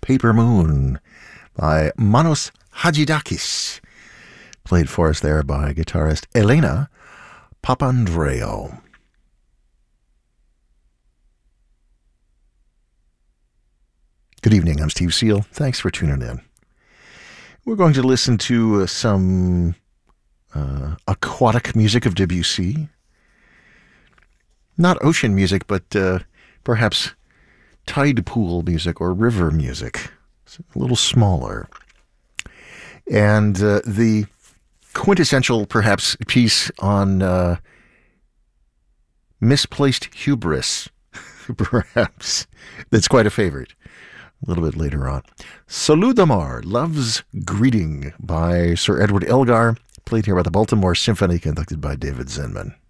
Paper Moon by Manos Hadjidakis, played for us there by guitarist Elena Papandreou. Good evening, I'm Steve Seal. Thanks for tuning in. We're going to listen to some aquatic music of Debussy. Not ocean music, but perhaps tide pool music or river music. It's a little smaller. And the quintessential, perhaps, piece on misplaced hubris, perhaps, that's quite a favorite. A little bit later on. Salut d'amour, Love's Greeting by Sir Edward Elgar, played here by the Baltimore Symphony, conducted by David Zinman.